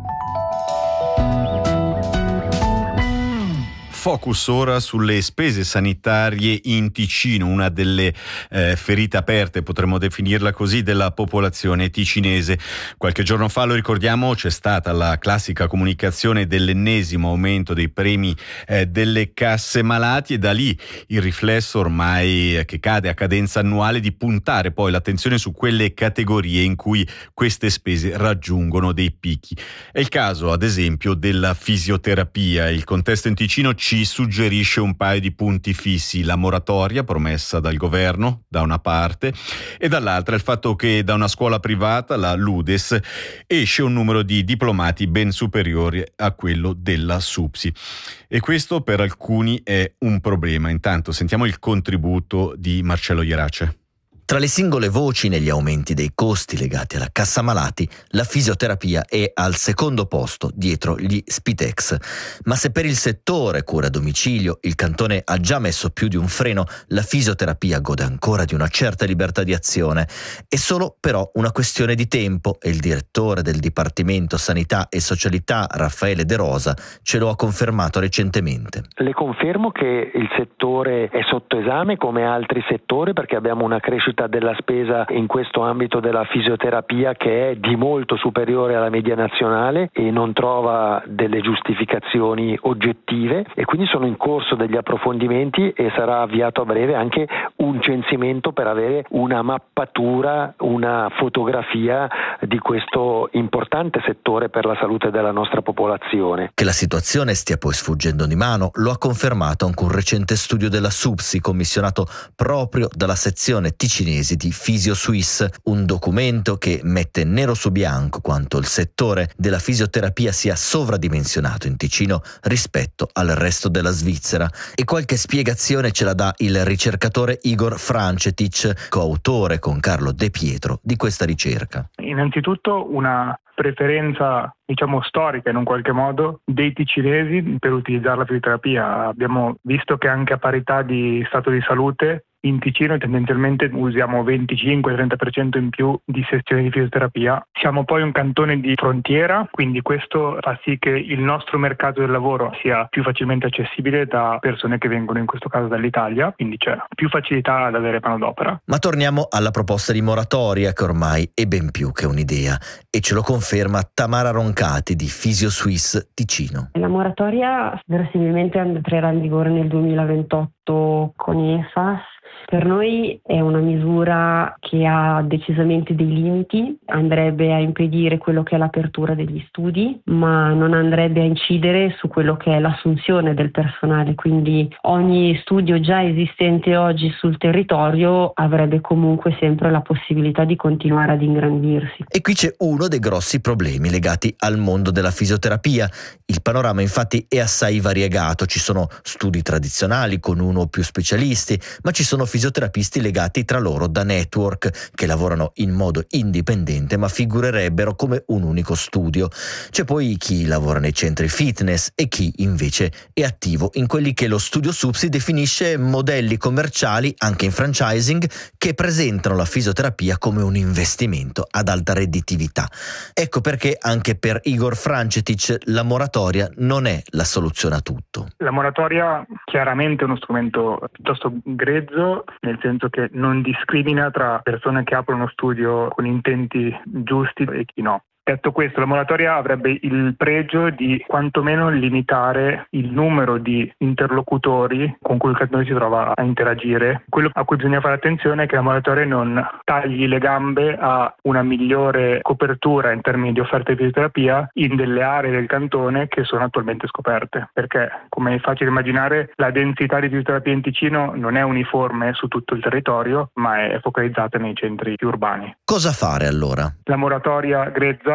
Focus ora sulle spese sanitarie in Ticino, una delle eh, ferite aperte, potremmo definirla così, della popolazione ticinese. Qualche giorno fa, lo ricordiamo, c'è stata la classica comunicazione dell'ennesimo aumento dei premi eh, delle casse malati, e da lì il riflesso ormai che cade a cadenza annuale di puntare poi l'attenzione su quelle categorie in cui queste spese raggiungono dei picchi. È il caso, ad esempio, della fisioterapia. Il contesto in Ticino ci suggerisce un paio di punti fissi: la moratoria promessa dal governo da una parte, e dall'altra il fatto che da una scuola privata, la Ludes, esce un numero di diplomati ben superiore a quello della SUPSI, e questo per alcuni è un problema. Intanto sentiamo il contributo di Marcello Ierace. Tra le singole voci negli aumenti dei costi legati alla cassa malati, la fisioterapia è al secondo posto dietro gli Spitex. Ma se per il settore cura a domicilio il cantone ha già messo più di un freno, la fisioterapia gode ancora di una certa libertà di azione. È solo però una questione di tempo, e il direttore del Dipartimento Sanità e Socialità, Raffaele De Rosa, ce lo ha confermato recentemente. Le confermo che il settore è sotto esame come altri settori, perché abbiamo una crescita della spesa in questo ambito della fisioterapia che è di molto superiore alla media nazionale e non trova delle giustificazioni oggettive, e quindi sono in corso degli approfondimenti e sarà avviato a breve anche un censimento per avere una mappatura, una fotografia di questo importante settore per la salute della nostra popolazione. Che la situazione stia poi sfuggendo di mano lo ha confermato anche un recente studio della SUPSI commissionato proprio dalla sezione ticinese di FisioSuisse, un documento che mette nero su bianco quanto il settore della fisioterapia sia sovradimensionato in Ticino rispetto al resto della Svizzera. E qualche spiegazione ce la dà il ricercatore Igor Francetic, coautore con Carlo De Pietro di questa ricerca. Innanzitutto una preferenza, diciamo, storica in un qualche modo dei ticinesi per utilizzare la fisioterapia. Abbiamo visto che anche a parità di stato di salute in Ticino tendenzialmente usiamo venticinque trenta per cento in più di sessioni di fisioterapia. Siamo poi un cantone di frontiera, quindi questo fa sì che il nostro mercato del lavoro sia più facilmente accessibile da persone che vengono in questo caso dall'Italia, quindi c'è più facilità ad avere manodopera. Ma torniamo alla proposta di moratoria, che ormai è ben più che un'idea, e ce lo conferma Tamara Roncati di FisioSuisse Ticino. La moratoria verosimilmente entrerà in vigore nel duemilaventotto con I F A S. Per noi è una misura che ha decisamente dei limiti, andrebbe a impedire quello che è l'apertura degli studi, ma non andrebbe a incidere su quello che è l'assunzione del personale, quindi ogni studio già esistente oggi sul territorio avrebbe comunque sempre la possibilità di continuare ad ingrandirsi. E qui c'è uno dei grossi problemi legati al mondo della fisioterapia. Il panorama infatti è assai variegato, ci sono studi tradizionali con uno o più specialisti, ma ci sono fisioterapisti legati tra loro da network che lavorano in modo indipendente ma figurerebbero come un unico studio. C'è poi chi lavora nei centri fitness e chi invece è attivo in quelli che lo studio SUPSI definisce modelli commerciali, anche in franchising, che presentano la fisioterapia come un investimento ad alta redditività. Ecco perché anche per Igor Francetic la moratoria non è la soluzione a tutto. La moratoria chiaramente è uno strumento piuttosto grezzo, nel senso che non discrimina tra persone che aprono uno studio con intenti giusti e chi no. Detto questo, la moratoria avrebbe il pregio di quantomeno limitare il numero di interlocutori con cui il cantone si trova a interagire. Quello a cui bisogna fare attenzione è che la moratoria non tagli le gambe a una migliore copertura in termini di offerta di fisioterapia in delle aree del cantone che sono attualmente scoperte, perché, come è facile immaginare, la densità di fisioterapia in Ticino non è uniforme su tutto il territorio, ma è focalizzata nei centri più urbani. Cosa fare allora? La moratoria grezza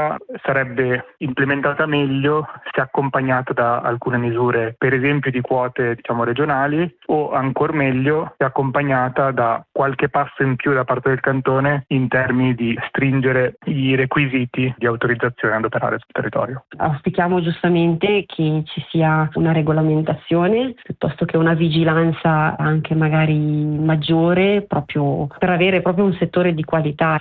misura sarebbe implementata meglio se accompagnata da alcune misure, per esempio di quote diciamo regionali, o ancor meglio se accompagnata da qualche passo in più da parte del cantone in termini di stringere i requisiti di autorizzazione ad operare sul territorio. Auspichiamo giustamente che ci sia una regolamentazione piuttosto che una vigilanza anche magari maggiore, proprio per avere proprio un settore di qualità.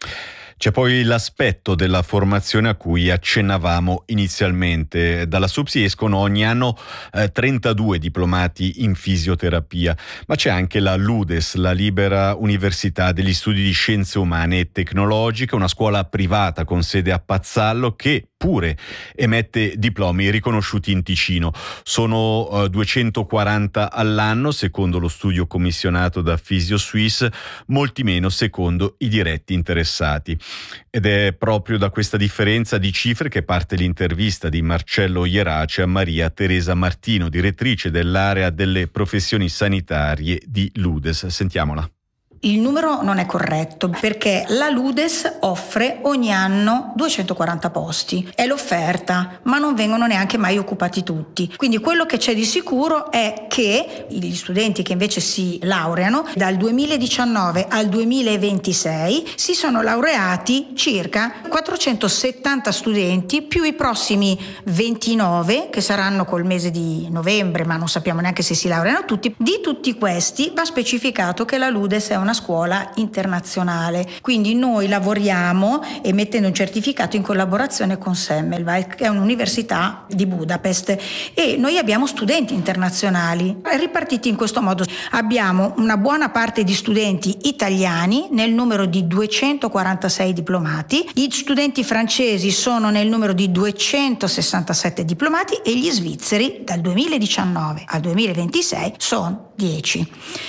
C'è poi l'aspetto della formazione a cui accennavamo inizialmente. Dalla SUPSI escono ogni anno eh, trentadue diplomati in fisioterapia, ma c'è anche la LUDES, la Libera Università degli Studi di Scienze Umane e Tecnologiche, una scuola privata con sede a Pazzallo che pure emette diplomi riconosciuti in Ticino. Sono uh, duecentoquaranta all'anno, secondo lo studio commissionato da PhysioSuisse, molti meno secondo i diretti interessati. Ed è proprio da questa differenza di cifre che parte l'intervista di Marcello Ierace a Maria Teresa Martino, direttrice dell'area delle professioni sanitarie di LUDES. Sentiamola. Il numero non è corretto perché la LUDES offre ogni anno duecentoquaranta posti, è l'offerta, ma non vengono neanche mai occupati tutti. Quindi quello che c'è di sicuro è che gli studenti che invece si laureano dal duemiladiciannove al duemilaventisei si sono laureati circa quattrocentosettanta studenti più i prossimi ventinove che saranno col mese di novembre, ma non sappiamo neanche se si laureano tutti. Di tutti questi va specificato che la LUDES è una una scuola internazionale, quindi noi lavoriamo emettendo un certificato in collaborazione con Semmelweis, che è un'università di Budapest, e noi abbiamo studenti internazionali ripartiti in questo modo. Abbiamo una buona parte di studenti italiani nel numero di duecentoquarantasei diplomati, gli studenti francesi sono nel numero di duecentosessantasette diplomati e gli svizzeri dal duemiladiciannove al duemilaventisei sono dieci.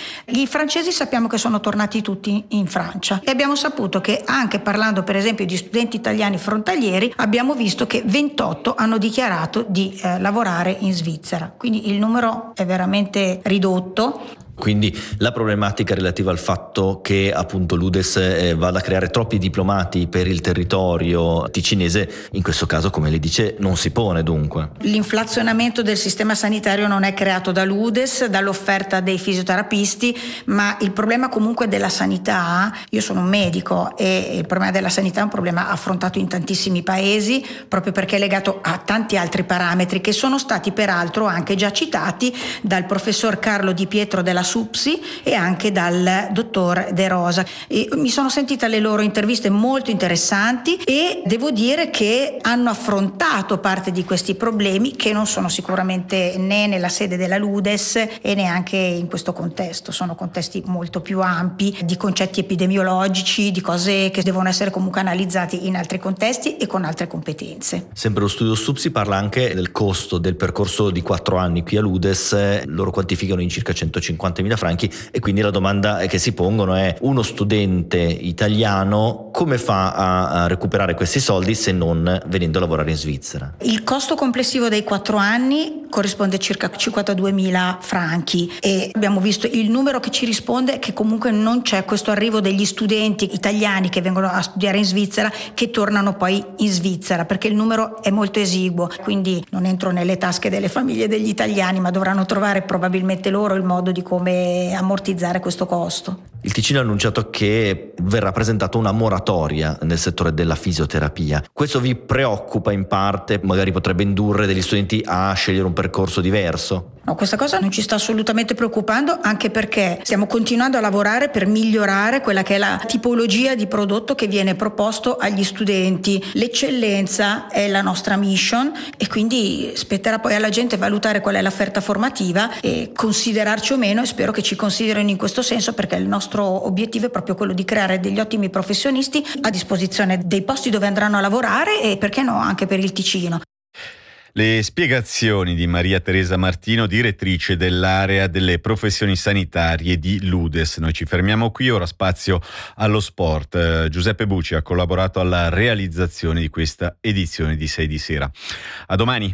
I francesi sappiamo che sono tornati tutti in Francia e abbiamo saputo che anche parlando per esempio di studenti italiani frontalieri abbiamo visto che ventotto hanno dichiarato di eh, lavorare in Svizzera, quindi il numero è veramente ridotto. Quindi la problematica relativa al fatto che appunto l'UDES eh, vada a creare troppi diplomati per il territorio ticinese, in questo caso, come lei dice, non si pone dunque. L'inflazionamento del sistema sanitario non è creato dall'UDES, dall'offerta dei fisioterapisti, ma il problema comunque della sanità, io sono un medico e il problema della sanità è un problema affrontato in tantissimi paesi proprio perché è legato a tanti altri parametri che sono stati peraltro anche già citati dal professor Carlo Di Pietro della SUPSI e anche dal dottor De Rosa. E mi sono sentita le loro interviste molto interessanti e devo dire che hanno affrontato parte di questi problemi che non sono sicuramente né nella sede della LUDES e neanche in questo contesto, sono contesti molto più ampi di concetti epidemiologici, di cose che devono essere comunque analizzati in altri contesti e con altre competenze. Sempre lo studio SUPSI parla anche del costo del percorso di quattro anni qui a LUDES, loro quantificano in circa centocinquantamila franchi e quindi la domanda che si pongono è: uno studente italiano come fa a recuperare questi soldi se non venendo a lavorare in Svizzera? Il costo complessivo dei quattro anni corrisponde a circa cinquantaduemila franchi e abbiamo visto il numero che ci risponde che comunque non c'è questo arrivo degli studenti italiani che vengono a studiare in Svizzera che tornano poi in Svizzera, perché il numero è molto esiguo, quindi non entro nelle tasche delle famiglie degli italiani, ma dovranno trovare probabilmente loro il modo di come ammortizzare questo costo. Il Ticino ha annunciato che verrà presentata una moratoria nel settore della fisioterapia. Questo vi preoccupa in parte? Magari potrebbe indurre degli studenti a scegliere un percorso diverso? No, questa cosa non ci sta assolutamente preoccupando, anche perché stiamo continuando a lavorare per migliorare quella che è la tipologia di prodotto che viene proposto agli studenti. L'eccellenza è la nostra mission e quindi spetterà poi alla gente valutare qual è l'offerta formativa e considerarci o meno, e spero che ci considerino in questo senso, perché il nostro obiettivo è proprio quello di creare degli ottimi professionisti a disposizione dei posti dove andranno a lavorare e perché no anche per il Ticino. Le spiegazioni di Maria Teresa Martino, direttrice dell'area delle professioni sanitarie di LUDES. Noi ci fermiamo qui, ora spazio allo sport. Eh, Giuseppe Bucci ha collaborato alla realizzazione di questa edizione di sei di sera. A domani.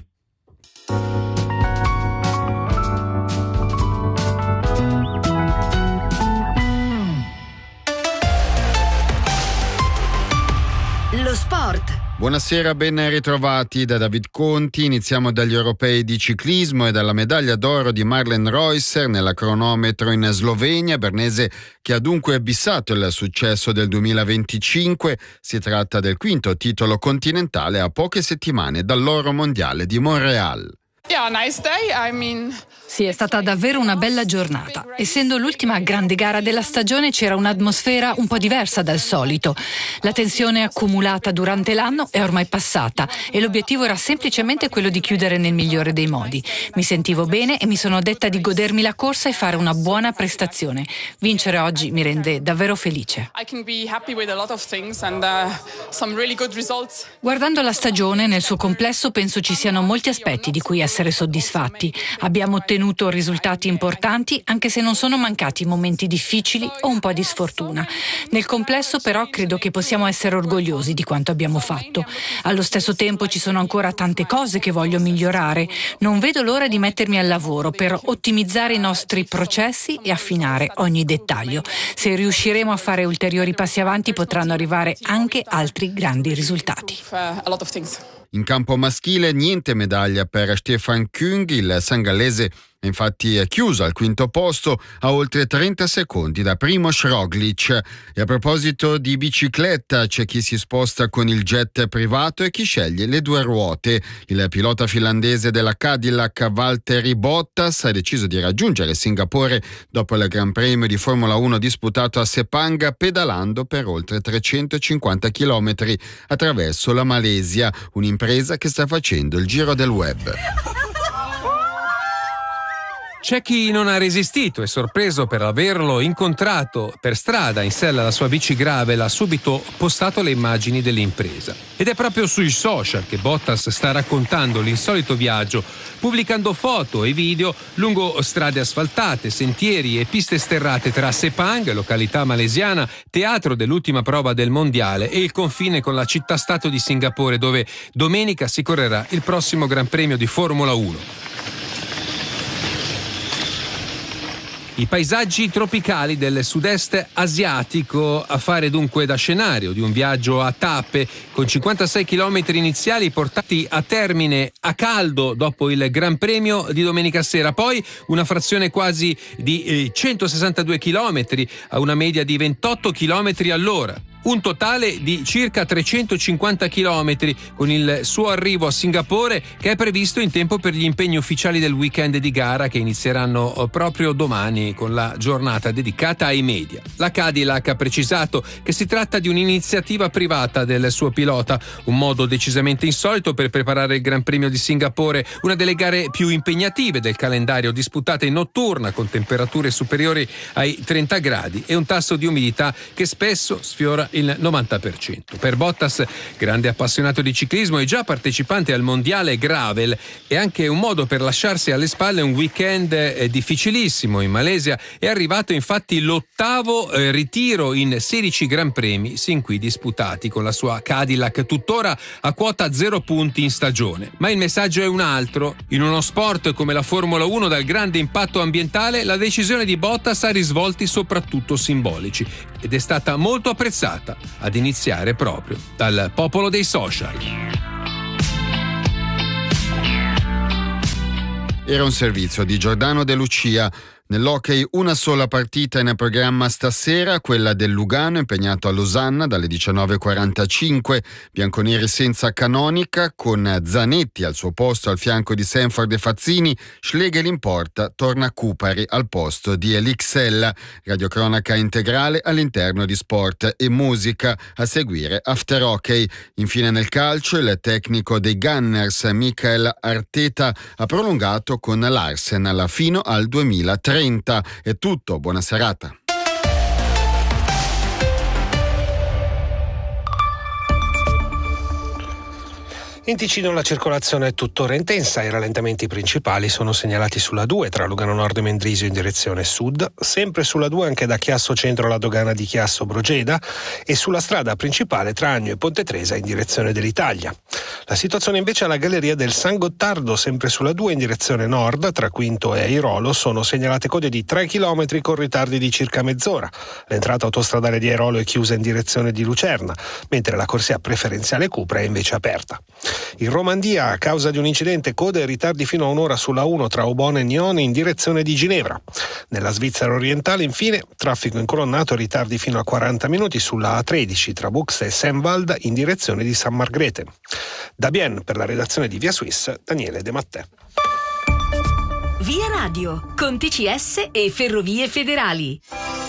Lo sport. Buonasera, ben ritrovati da David Conti. Iniziamo dagli europei di ciclismo e dalla medaglia d'oro di Marlen Reusser nella cronometro in Slovenia, bernese che ha dunque abissato il successo del duemilaventicinque. Si tratta del quinto titolo continentale a poche settimane dall'oro mondiale di Montréal. Yeah, nice day. I mean... Sì, è stata davvero una bella giornata. Essendo l'ultima grande gara della stagione c'era un'atmosfera un po' diversa dal solito. La tensione accumulata durante l'anno è ormai passata e l'obiettivo era semplicemente quello di chiudere nel migliore dei modi. Mi sentivo bene e mi sono detta di godermi la corsa e fare una buona prestazione. Vincere oggi mi rende davvero felice. I can be happy with a lot of things and uh, some really good results. Guardando la stagione nel suo complesso penso ci siano molti aspetti di cui essere soddisfatti. Abbiamo ottenuto risultati importanti anche se non sono mancati momenti difficili o un po' di sfortuna. Nel complesso però credo che possiamo essere orgogliosi di quanto abbiamo fatto. Allo stesso tempo ci sono ancora tante cose che voglio migliorare. Non vedo l'ora di mettermi al lavoro per ottimizzare i nostri processi e affinare ogni dettaglio. Se riusciremo a fare ulteriori passi avanti potranno arrivare anche altri grandi risultati. In campo maschile niente medaglia per Stefan Küng, il sangallese è infatti chiuso al quinto posto a oltre trenta secondi da Primož Roglič. E a proposito di bicicletta, c'è chi si sposta con il jet privato e chi sceglie le due ruote. Il pilota finlandese della Cadillac Valtteri Bottas ha deciso di raggiungere Singapore dopo il Gran Premio di Formula uno disputato a Sepang pedalando per oltre trecentocinquanta chilometri attraverso la Malesia, un'impresa che sta facendo il giro del web. C'è chi non ha resistito e, sorpreso per averlo incontrato per strada in sella alla sua bici gravel, ha subito postato le immagini dell'impresa. Ed è proprio sui social che Bottas sta raccontando l'insolito viaggio, pubblicando foto e video lungo strade asfaltate, sentieri e piste sterrate tra Sepang, località malesiana, teatro dell'ultima prova del mondiale, e il confine con la città-stato di Singapore, dove domenica si correrà il prossimo Gran Premio di Formula uno. I paesaggi tropicali del sud-est asiatico a fare dunque da scenario di un viaggio a tappe con cinquantasei chilometri iniziali portati a termine a caldo dopo il Gran Premio di domenica sera, poi una frazione quasi di eh, centosessantadue chilometri a una media di ventotto chilometri all'ora. Un totale di circa trecentocinquanta chilometri con il suo arrivo a Singapore, che è previsto in tempo per gli impegni ufficiali del weekend di gara che inizieranno proprio domani con la giornata dedicata ai media. La Cadillac ha precisato che si tratta di un'iniziativa privata del suo pilota, un modo decisamente insolito per preparare il Gran Premio di Singapore, una delle gare più impegnative del calendario, disputata in notturna con temperature superiori ai trenta gradi e un tasso di umidità che spesso sfiora il novanta per cento. Per Bottas, grande appassionato di ciclismo e già partecipante al mondiale gravel, è anche un modo per lasciarsi alle spalle un weekend eh, difficilissimo in Malesia. È arrivato infatti l'ottavo eh, ritiro in sedici Gran Premi sin qui disputati con la sua Cadillac, tuttora a quota zero punti in stagione. Ma il messaggio è un altro. In uno sport come la Formula uno dal grande impatto ambientale, la decisione di Bottas ha risvolti soprattutto simbolici ed è stata molto apprezzata, ad iniziare proprio dal popolo dei social. Era un servizio di Giordano De Lucia. Nell'hockey una sola partita in programma stasera, quella del Lugano impegnato a Losanna dalle diciannove e quarantacinque, bianconeri senza canonica con Zanetti al suo posto al fianco di Sanford e Fazzini, Schlegel in porta, torna Cupari al posto di Elixella. Radiocronaca integrale all'interno di Sport e Musica, a seguire After Hockey. Infine nel calcio il tecnico dei Gunners Michael Arteta ha prolungato con l'Arsenal fino al duemilatrenta. È tutto, buona serata. In Ticino la circolazione è tuttora intensa, i rallentamenti principali sono segnalati sulla due tra Lugano Nord e Mendrisio in direzione sud, sempre sulla due anche da Chiasso Centro alla dogana di Chiasso Brogeda e sulla strada principale tra Agno e Ponte Tresa in direzione dell'Italia. La situazione invece alla galleria del San Gottardo, sempre sulla due in direzione nord, tra Quinto e Airolo, sono segnalate code di tre chilometri con ritardi di circa mezz'ora. L'entrata autostradale di Airolo è chiusa in direzione di Lucerna, mentre la corsia preferenziale Cupra è invece aperta. In Romandia, a causa di un incidente, code e ritardi fino a un'ora sulla uno tra Aubonne e Nione in direzione di Ginevra. Nella Svizzera orientale, infine, traffico incolonnato e ritardi fino a quaranta minuti sulla A tredici tra Bux e Senwald in direzione di San Margrethe. Da Bienne, per la redazione di Via Suisse, Daniele De Mattè. Via Radio, con T C S e Ferrovie Federali.